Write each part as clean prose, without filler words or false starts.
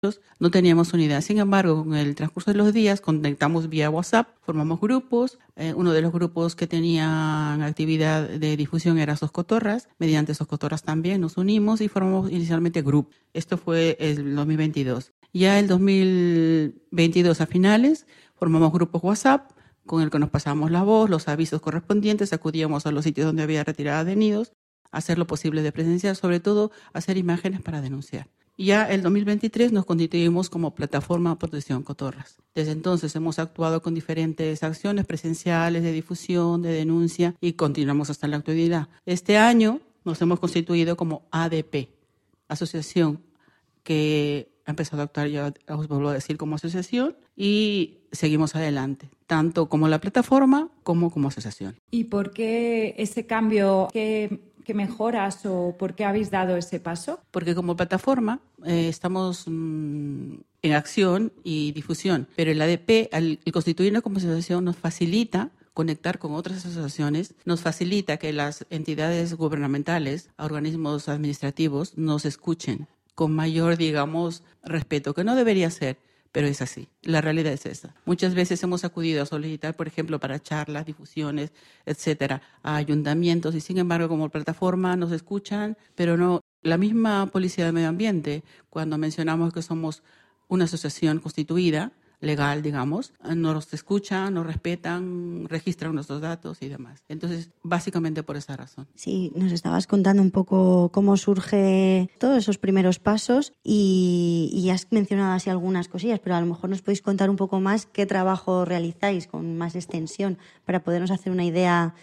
no teníamos unidad. Sin embargo, con el transcurso de los días conectamos vía WhatsApp, formamos grupos. Uno de los grupos que tenían actividad de difusión era Soscotorras. Mediante Soscotorras también nos unimos y formamos inicialmente grupo. Esto fue el 2022. Ya el 2022 a finales formamos grupos WhatsApp con el que nos pasábamos la voz, los avisos correspondientes, acudíamos a los sitios donde había retirada de nidos, hacer lo posible de presenciar, sobre todo hacer imágenes para denunciar. Ya el 2023 nos constituimos como plataforma de protección Cotorras. Desde entonces hemos actuado con diferentes acciones presenciales de difusión, de denuncia y continuamos hasta la actualidad. Este año nos hemos constituido como ADP, asociación que ha empezado a actuar, ya os vuelvo a decir, como asociación y seguimos adelante, tanto como la plataforma como asociación. ¿Y por qué ese cambio? ¿Qué mejoras o por qué habéis dado ese paso? Porque como plataforma estamos en acción y difusión, pero el ADP, al constituirnos como asociación, nos facilita conectar con otras asociaciones, nos facilita que las entidades gubernamentales, organismos administrativos, nos escuchen con mayor, digamos, respeto, que no debería ser, pero es así. La realidad es esa. Muchas veces hemos acudido a solicitar, por ejemplo, para charlas, difusiones, etcétera, a ayuntamientos y, sin embargo, como plataforma nos escuchan, pero no. La misma Policía de Medio Ambiente, cuando mencionamos que somos una asociación constituida, legal, digamos, nos escuchan, nos respetan, registran nuestros datos y demás. Entonces, básicamente por esa razón. Sí, nos estabas contando un poco cómo surge todos esos primeros pasos y has mencionado así algunas cosillas, pero a lo mejor nos podéis contar un poco más qué trabajo realizáis con más extensión para podernos hacer una idea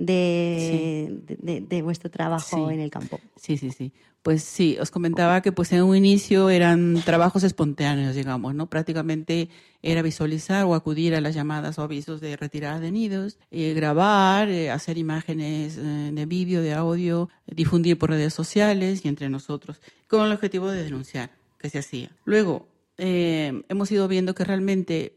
de vuestro trabajo en el campo. Sí. Pues sí, os comentaba que pues en un inicio eran trabajos espontáneos, digamos, ¿no? Prácticamente era visualizar o acudir a las llamadas o avisos de retirada de nidos, grabar, hacer imágenes de vídeo, de audio, difundir por redes sociales y entre nosotros, con el objetivo de denunciar que se hacía. Luego, hemos ido viendo que realmente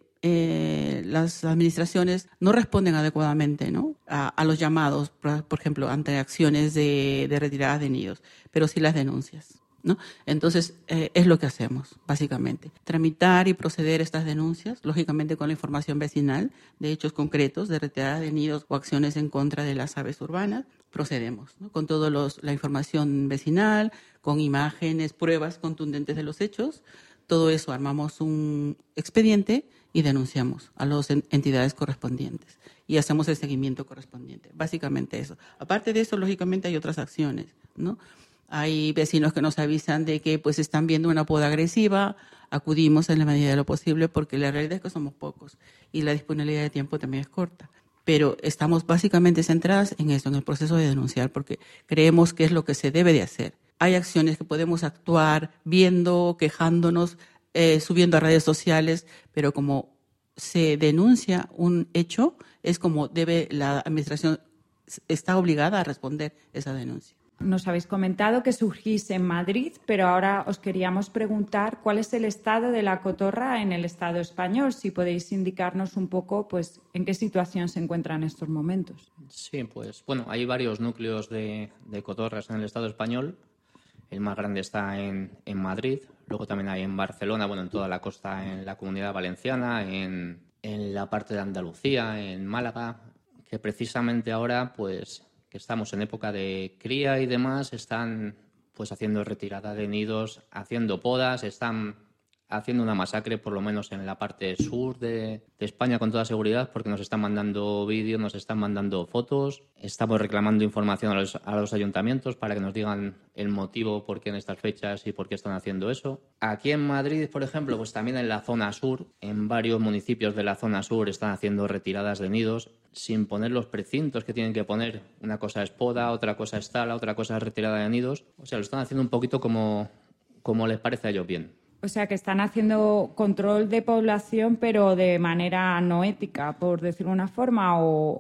las administraciones no responden adecuadamente, ¿no? a los llamados, por ejemplo, ante acciones de retirada de nidos, pero sí las denuncias, ¿no? Entonces, es lo que hacemos, básicamente. Tramitar y proceder estas denuncias, lógicamente con la información vecinal de hechos concretos de retirada de nidos o acciones en contra de las aves urbanas, procedemos, ¿no? Con toda la información vecinal, con imágenes, pruebas contundentes de los hechos. Todo eso armamos un expediente y denunciamos a las entidades correspondientes y hacemos el seguimiento correspondiente. Básicamente eso. Aparte de eso, lógicamente hay otras acciones, ¿no? Hay vecinos que nos avisan de que pues están viendo una poda agresiva, acudimos en la medida de lo posible porque la realidad es que somos pocos y la disponibilidad de tiempo también es corta. Pero estamos básicamente centradas en eso, en el proceso de denunciar, porque creemos que es lo que se debe de hacer. Hay acciones que podemos actuar viendo, quejándonos, subiendo a redes sociales, pero como se denuncia un hecho, es como la administración está obligada a responder esa denuncia. Nos habéis comentado que surgís en Madrid, pero ahora os queríamos preguntar cuál es el estado de la cotorra en el Estado español, si podéis indicarnos un poco pues en qué situación se encuentra en estos momentos. Sí, pues bueno, hay varios núcleos de cotorras en el Estado español. El más grande está en Madrid, luego también hay en Barcelona, bueno, en toda la costa, en la Comunidad Valenciana, en la parte de Andalucía, en Málaga, que precisamente ahora, pues, que estamos en época de cría y demás, están pues haciendo retirada de nidos, haciendo podas, están haciendo una masacre, por lo menos en la parte sur de España, con toda seguridad, porque nos están mandando vídeos, nos están mandando fotos. Estamos reclamando información a los ayuntamientos para que nos digan el motivo por qué en estas fechas y por qué están haciendo eso. Aquí en Madrid, por ejemplo, pues también en la zona sur, en varios municipios de la zona sur están haciendo retiradas de nidos sin poner los precintos que tienen que poner. Una cosa es poda, otra cosa es tala, otra cosa es retirada de nidos. O sea, lo están haciendo un poquito como les parece a ellos bien. O sea, que están haciendo control de población, pero de manera no ética, por decirlo de una forma,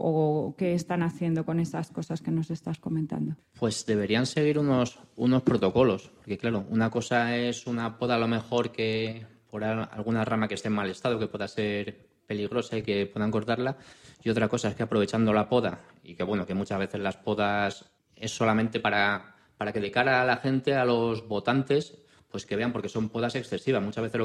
o ¿qué están haciendo con esas cosas que nos estás comentando? Pues deberían seguir unos protocolos, porque claro, una cosa es una poda a lo mejor que por alguna rama que esté en mal estado, que pueda ser peligrosa y que puedan cortarla, y otra cosa es que aprovechando la poda, y que bueno, que muchas veces las podas es solamente para que de cara a la gente, a los votantes, pues que vean, porque son podas excesivas. Muchas veces lo